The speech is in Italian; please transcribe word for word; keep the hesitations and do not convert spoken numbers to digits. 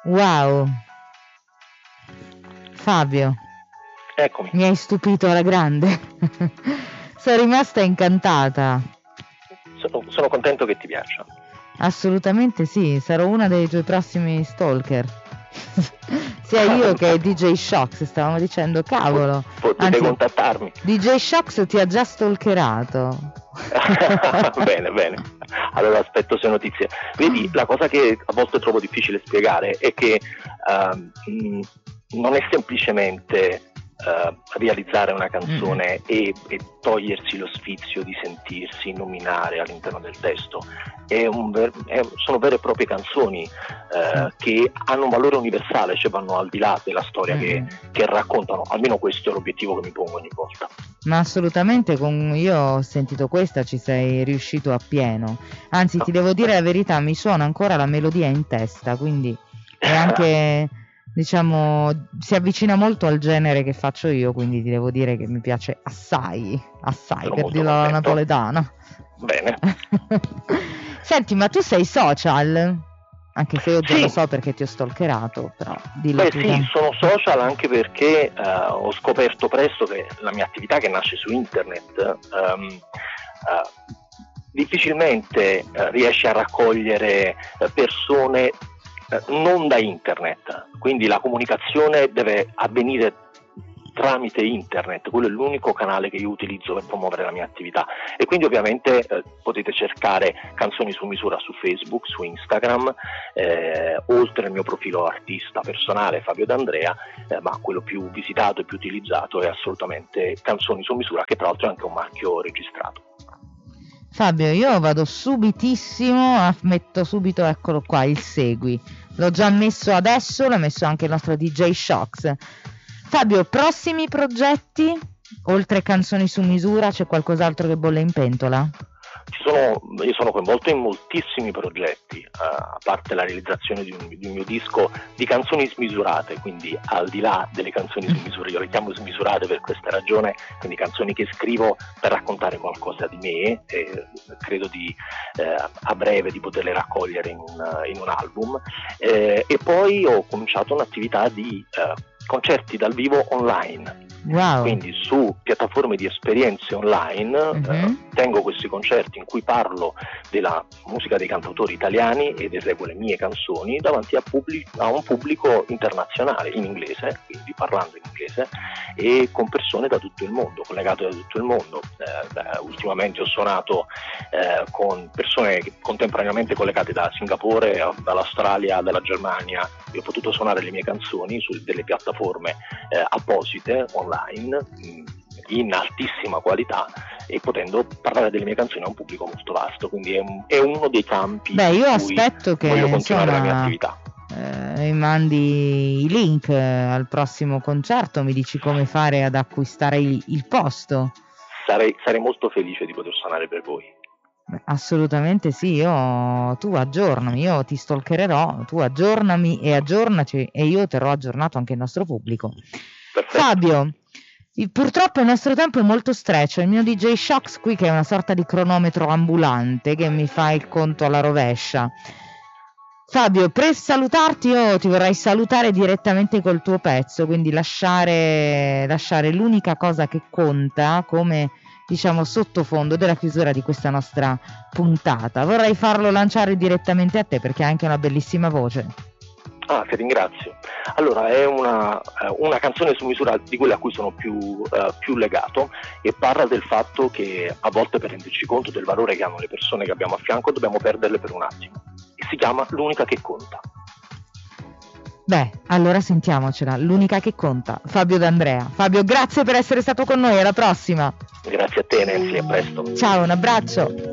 Wow, Fabio, Eccomi. mi hai stupito alla grande. Sono rimasta incantata. Sono, sono contento che ti piaccia. Assolutamente sì, sarò una dei tuoi prossimi stalker. Sia io che D J Shocks stavamo dicendo, cavolo. Potete Anzi, contattarmi. D J Shocks ti ha già stalkerato. Bene, bene. Allora aspetto sue notizie. Vedi, la cosa che a volte trovo difficile spiegare è che uh, non è semplicemente uh, realizzare una canzone mm. e, e togliersi lo sfizio di sentirsi nominare all'interno del testo. È un ver- è, sono vere e proprie canzoni uh, sì. che hanno un valore universale, cioè vanno al di là della storia mm. che, che raccontano. Almeno questo è l'obiettivo che mi pongo ogni volta. Ma assolutamente, con... io ho sentito questa, ci sei riuscito appieno. Anzi, ti devo dire la verità, mi suona ancora la melodia in testa, quindi è anche, diciamo, si avvicina molto al genere che faccio io, quindi ti devo dire che mi piace assai, assai, Sono per dirlo alla napoletana. Bene. Senti, ma tu sei social? Anche se io già sì. lo so perché ti ho stalkerato, però dillo Beh tu. sì, sono social anche perché uh, ho scoperto presto che la mia attività, che nasce su internet, um, uh, difficilmente uh, riesce a raccogliere uh, persone uh, non da internet, quindi la comunicazione deve avvenire tramite internet, quello è l'unico canale che io utilizzo per promuovere la mia attività, e quindi ovviamente eh, potete cercare Canzoni su misura su Facebook, su Instagram, eh, oltre al mio profilo artista personale Fabio D'Andrea, eh, ma quello più visitato e più utilizzato è assolutamente Canzoni su misura, che tra l'altro è anche un marchio registrato. Fabio, io vado subitissimo, metto subito, eccolo qua, il segui, l'ho già messo adesso, l'ha messo anche il nostro D J Shocks. Fabio, prossimi progetti? Oltre Canzoni su misura, c'è qualcos'altro che bolle in pentola? Ci sono, io sono coinvolto in moltissimi progetti, uh, a parte la realizzazione di un, di un mio disco di canzoni smisurate, quindi al di là delle canzoni su misura, io le chiamo smisurate per questa ragione, quindi canzoni che scrivo per raccontare qualcosa di me, e credo di eh, a breve di poterle raccogliere in un, in un album, eh, e poi ho cominciato un'attività di eh, concerti dal vivo online. Wow. Quindi su piattaforme di esperienze online uh-huh. eh, tengo questi concerti in cui parlo della musica dei cantautori italiani ed eseguo le mie canzoni davanti a, pubblic- a un pubblico internazionale in inglese, quindi parlando in inglese, e con persone da tutto il mondo, collegate da tutto il mondo. Eh, beh, ultimamente ho suonato eh, con persone contemporaneamente collegate da Singapore, dall'Australia, dalla Germania, e ho potuto suonare le mie canzoni su delle piattaforme eh, apposite online in altissima qualità e potendo parlare delle mie canzoni a un pubblico molto vasto, quindi è, un, è uno dei campi Beh, io in aspetto cui che voglio continuare insomma, la mia attività. Eh, mi mandi i link eh, al prossimo concerto, mi dici come fare ad acquistare il, il posto. Sarei, sarei molto felice di poter suonare per voi. Assolutamente sì, io, tu aggiornami, io ti stalkererò, tu aggiornami e aggiornaci e io terrò aggiornato anche il nostro pubblico. Perfetto. Fabio, purtroppo il nostro tempo è molto stretto, il mio D J Shocks qui che è una sorta di cronometro ambulante che mi fa il conto alla rovescia. Fabio, per salutarti io ti vorrei salutare direttamente col tuo pezzo, quindi lasciare, lasciare l'unica cosa che conta come, diciamo, sottofondo della chiusura di questa nostra puntata. Vorrei farlo lanciare direttamente a te perché hai anche una bellissima voce. Ah, ti ringrazio. Allora, è una, una canzone su misura di quelle a cui sono più, uh, più legato, e parla del fatto che a volte, per renderci conto del valore che hanno le persone che abbiamo a fianco, dobbiamo perderle per un attimo. E si chiama L'unica che conta. Beh, allora sentiamocela, L'unica che conta, Fabio D'Andrea. Fabio, grazie per essere stato con noi, alla prossima. Grazie a te, Nancy, a presto. Ciao, un abbraccio.